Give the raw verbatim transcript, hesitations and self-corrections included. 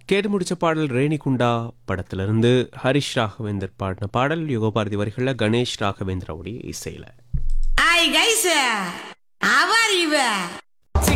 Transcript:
கேட்டு முடிச்ச பாடல் ரேணிகுண்டா படத்திலிருந்து ஹரிஷ் ராகவேந்தர் பாடின பாடல் யுகபாரதி வரிகளில் கணேஷ் ராகவேந்திராவுடைய இசையில். Hi guys, how are you?